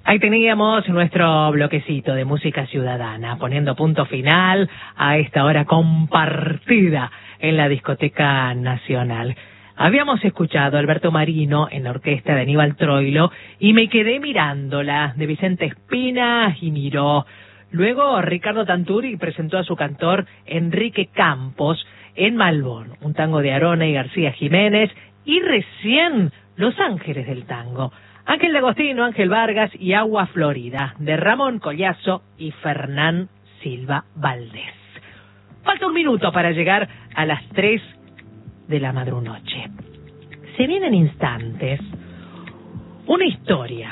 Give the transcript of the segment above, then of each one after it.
Ahí teníamos nuestro bloquecito de música ciudadana, poniendo punto final a esta hora compartida en la Discoteca Nacional. Habíamos escuchado a Alberto Marino en la orquesta de Aníbal Troilo y Me quedé mirándola, de Vicente Espina y Miró. Luego Ricardo Tanturi presentó a su cantor Enrique Campos en Malbón, un tango de Arona y García Jiménez, y recién Los Ángeles del Tango, Ángel de Agostino, Ángel Vargas y Agua Florida, de Ramón Collazo y Fernán Silva Valdés. Falta un minuto para llegar a las 3 de la madrunoche. Se vienen instantes una historia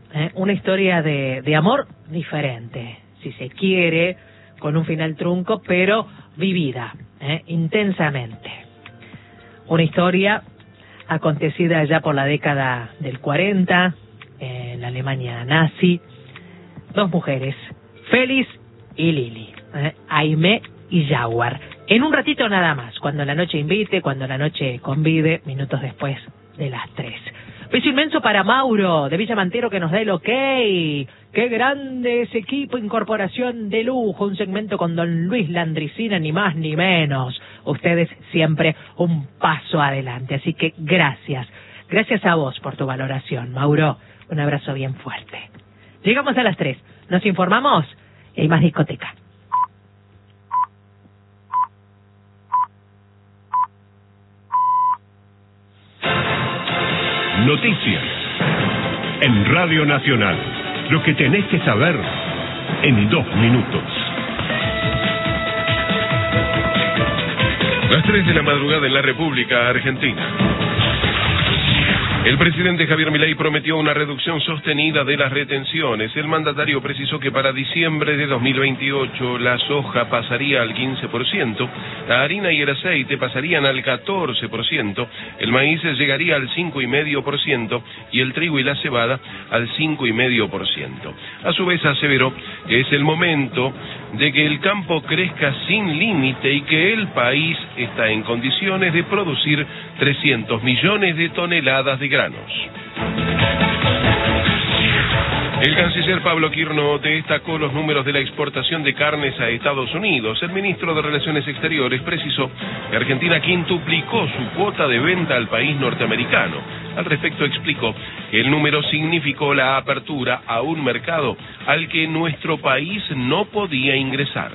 de amor diferente, si se quiere, con un final trunco, pero vivida, intensamente. Una historia acontecida ya por la década del 40, en la Alemania nazi. Dos mujeres, Félix y Lili, Aimé y Jaguar. En un ratito nada más, cuando la noche invite, cuando la noche convide, minutos después de las 3. Beso inmenso para Mauro, de Villa Mantero, que nos da el ok. ¡Qué grande ese equipo! Incorporación de lujo, un segmento con don Luis Landricina, ni más ni menos. Ustedes siempre un paso adelante, así que gracias. Gracias a vos por tu valoración, Mauro. Un abrazo bien fuerte. Llegamos a las 3. Nos informamos y hay más discoteca. Noticias en Radio Nacional. Lo que tenés que saber en 2 minutos. Las 3 de la madrugada en la República Argentina. El presidente Javier Milei prometió una reducción sostenida de las retenciones. El mandatario precisó que para diciembre de 2028 la soja pasaría al 15%, la harina y el aceite pasarían al 14%, el maíz llegaría al 5,5% y el trigo y la cebada al 5,5%. A su vez aseveró que es el momento de que el campo crezca sin límite y que el país está en condiciones de producir 300 millones de toneladas de granos. El canciller Pablo Quirno destacó los números de la exportación de carnes a Estados Unidos. El ministro de Relaciones Exteriores precisó que Argentina quintuplicó su cuota de venta al país norteamericano. Al respecto explicó que el número significó la apertura a un mercado al que nuestro país no podía ingresar.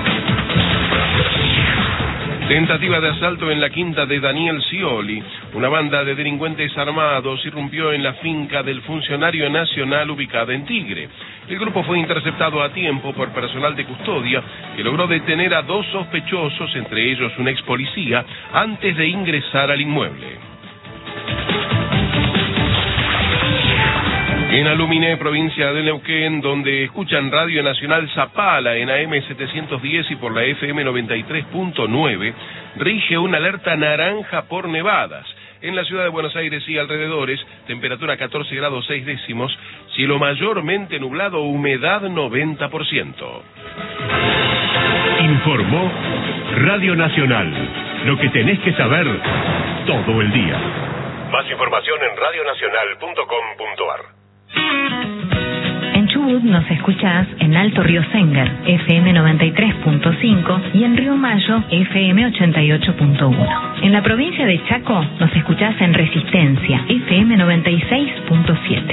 Tentativa de asalto en la quinta de Daniel Scioli. Una banda de delincuentes armados irrumpió en la finca del funcionario nacional ubicada en Tigre. El grupo fue interceptado a tiempo por personal de custodia que logró detener a 2 sospechosos, entre ellos un ex policía, antes de ingresar al inmueble. En Aluminé, provincia de Neuquén, donde escuchan Radio Nacional Zapala en AM 710 y por la FM 93.9, rige una alerta naranja por nevadas. En la ciudad de Buenos Aires y alrededores, temperatura 14 grados 6 décimos, cielo mayormente nublado, humedad 90%. Informó Radio Nacional. Lo que tenés que saber todo el día. Más información en radionacional.com.ar. En Chubut nos escuchás en Alto Río Sengar, FM 93.5 y en Río Mayo, FM 88.1. En la provincia de Chaco nos escuchás en Resistencia, FM 96.7.